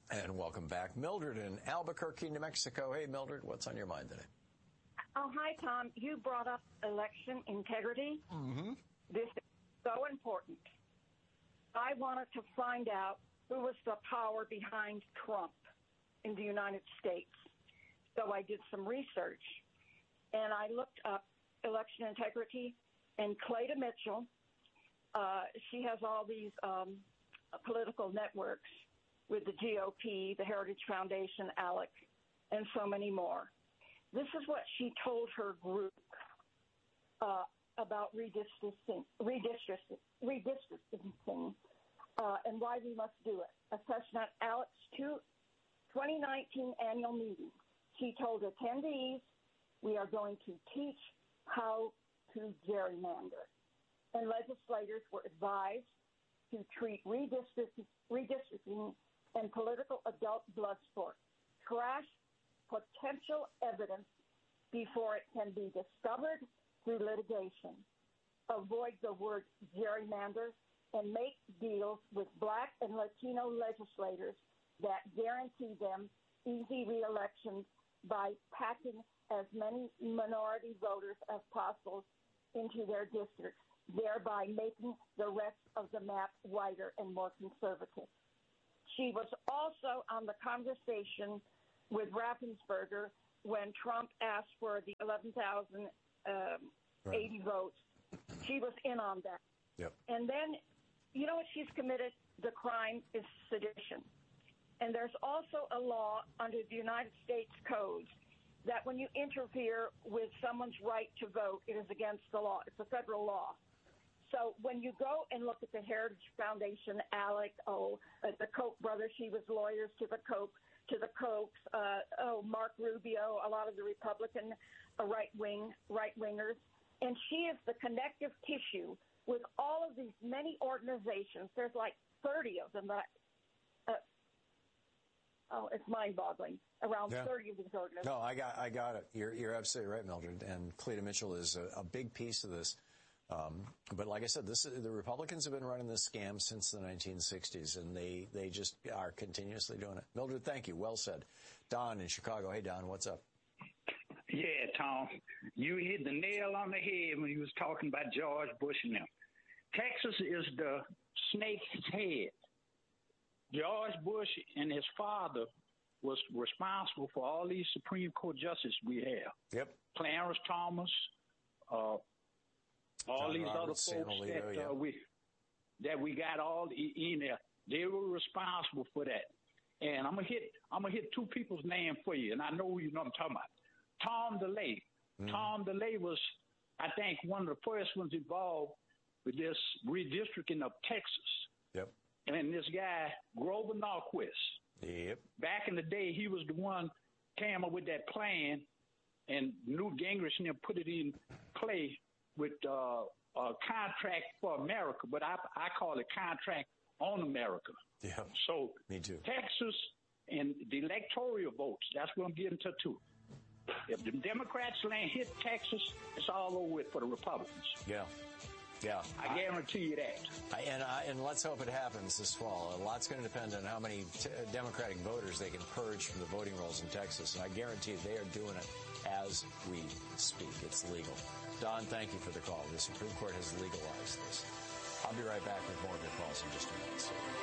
And welcome back, Mildred in Albuquerque, New Mexico. Hey, Mildred, what's on your mind today? Oh, hi, Tom. You brought up election integrity. Mm-hmm. This is so important. I wanted to find out who was the power behind Trump in the United States. So I did some research, and I looked up election integrity, and Clayton Mitchell, she has all these political networks with the GOP, the Heritage Foundation, ALEC, and so many more. This is what she told her group about redistricting and why we must do it. A session at ALEC's 2019 annual meeting. She told attendees, we are going to teach how to gerrymander. And legislators were advised to treat redistricting and political adult blood sport. Trash potential evidence before it can be discovered through litigation. Avoid the word gerrymander and make deals with Black and Latino legislators that guarantee them easy re-elections by packing as many minority voters as possible into their districts, thereby making the rest of the map whiter and more conservative. She was also on the conversation with Raffensperger when Trump asked for the 11,080 votes. She was in on that. Yep. And then, you know what she's committed? The crime is sedition. And there's also a law under the United States codes that when you interfere with someone's right to vote, it is against the law. It's a federal law. So when you go and look at the Heritage Foundation, ALEC, the Koch brothers, she was lawyers to the Kochs, Mark Rubio, a lot of the Republican right-wingers. And she is the connective tissue with all of these many organizations. There's like 30 of them that it's mind-boggling. Around 30 of these organizations. No, I got it. You're absolutely right, Mildred. And Clayton Mitchell is a big piece of this. But like I said, the Republicans have been running this scam since the 1960s, and they just are continuously doing it. Mildred, thank you. Well said. Don in Chicago. Hey, Don, what's up? Yeah, Tom, you hit the nail on the head when you was talking about George Bush and them. Texas is the snake's head. George Bush and his father was responsible for all these Supreme Court justices we have. Yep. Clarence Thomas, all John these Roberts, other folks Alito, that we got all in there. They were responsible for that. And I'm gonna hit two people's names for you, and I know who you know I'm talking about. Tom DeLay. Tom DeLay was, I think, one of the first ones involved with this redistricting of Texas. Yep. And this guy, Grover Norquist. Yep. Back in the day, he was the one came up with that plan, and Newt Gingrich and them put it in play with a contract for America, but I call it contract on America. Yeah. So me too. Texas and the electoral votes, that's what I'm getting to too. If the Democrats hit Texas, it's all over with for the Republicans. Yeah. Yeah. I guarantee you that. And let's hope it happens this fall. A lot's going to depend on how many Democratic voters they can purge from the voting rolls in Texas. And I guarantee they are doing it as we speak. It's legal. Don, thank you for the call. The Supreme Court has legalized this. I'll be right back with more of your calls in just a minute.